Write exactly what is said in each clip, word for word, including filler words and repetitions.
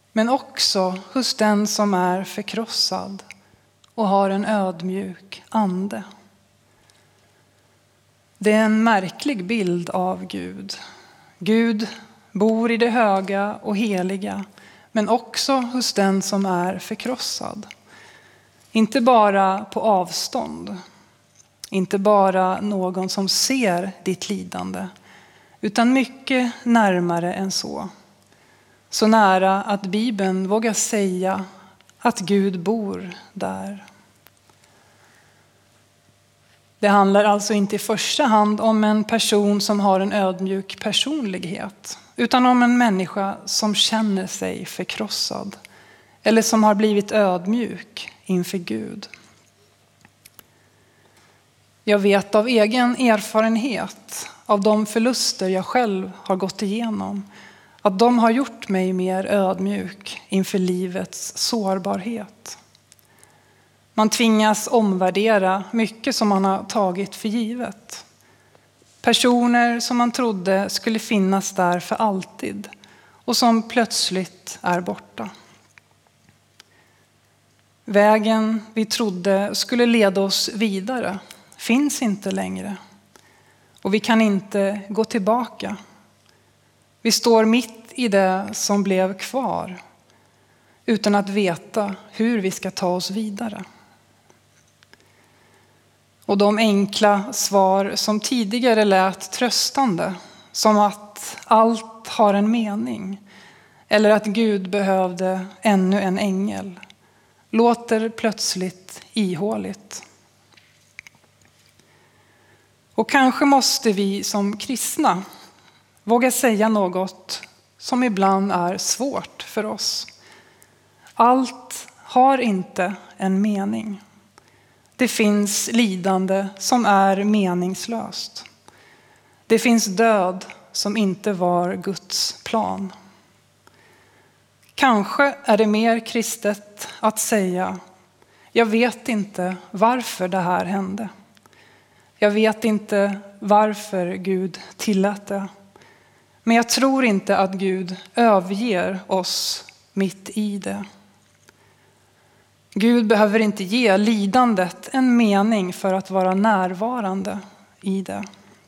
men också hos den som är förkrossad och har en ödmjuk ande. Det är en märklig bild av Gud. Gud bor i det höga och heliga, men också hos den som är förkrossad. Inte bara på avstånd, inte bara någon som ser ditt lidande, utan mycket närmare än så. Så nära att Bibeln vågar säga att Gud bor där. Det handlar alltså inte i första hand om en person som har en ödmjuk personlighet, utan om en människa som känner sig förkrossad eller som har blivit ödmjuk inför Gud. Jag vet av egen erfarenhet av de förluster jag själv har gått igenom att de har gjort mig mer ödmjuk inför livets sårbarhet. Man tvingas omvärdera mycket som man har tagit för givet. Personer som man trodde skulle finnas där för alltid och som plötsligt är borta. Vägen vi trodde skulle leda oss vidare finns inte längre. Och vi kan inte gå tillbaka. Vi står mitt i det som blev kvar utan att veta hur vi ska ta oss vidare. Och de enkla svar som tidigare lät tröstande, som att allt har en mening eller att Gud behövde ännu en ängel, låter plötsligt ihåligt. Och kanske måste vi som kristna våga säga något som ibland är svårt för oss. Allt har inte en mening. Det finns lidande som är meningslöst. Det finns död som inte var Guds plan. Kanske är det mer kristet att säga: jag vet inte varför det här hände. Jag vet inte varför Gud tillät det. Men jag tror inte att Gud överger oss mitt i det. Gud behöver inte ge lidandet en mening för att vara närvarande i det.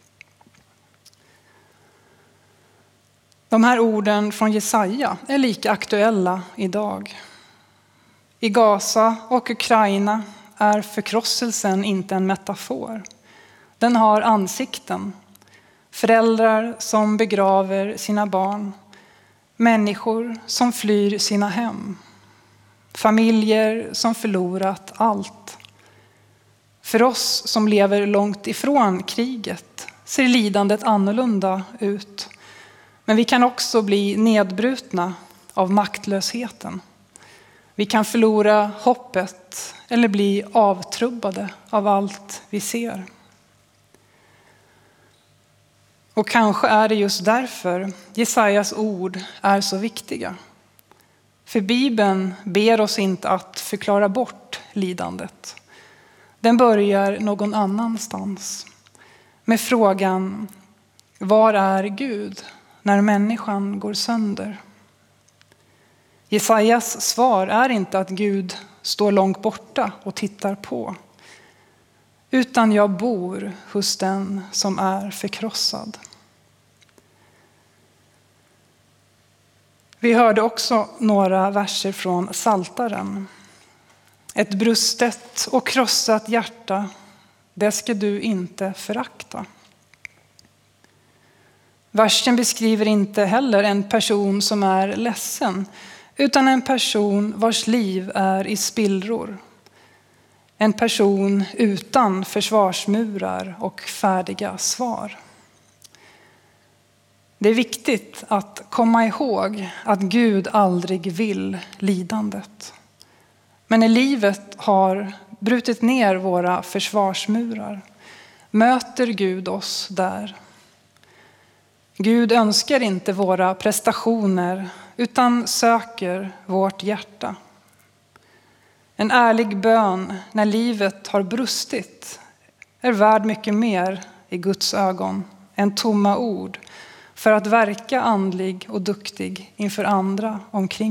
De här orden från Jesaja är lika aktuella idag. I Gaza och Ukraina är förkrosselsen inte en metafor. Den har ansikten. Föräldrar som begraver sina barn. Människor som flyr sina hem. Familjer som förlorat allt. För oss som lever långt ifrån kriget ser lidandet annorlunda ut. Men vi kan också bli nedbrutna av maktlösheten. Vi kan förlora hoppet eller bli avtrubbade av allt vi ser. Och kanske är det just därför Jesajas ord är så viktiga. För Bibeln ber oss inte att förklara bort lidandet. Den börjar någon annanstans. Med frågan: var är Gud när människan går sönder? Jesajas svar är inte att Gud står långt borta och tittar på. Utan jag bor hos den som är förkrossad. Vi hörde också några verser från Psaltaren. Ett brustet och krossat hjärta, det ska du inte förakta. Versen beskriver inte heller en person som är ledsen, utan en person vars liv är i spillror. En person utan försvarsmurar och färdiga svar. Det är viktigt att komma ihåg att Gud aldrig vill lidandet. Men när livet har brutit ner våra försvarsmurar möter Gud oss där. Gud önskar inte våra prestationer utan söker vårt hjärta. En ärlig bön när livet har brustit är värd mycket mer i Guds ögon än tomma ord för att verka andlig och duktig inför andra omkring.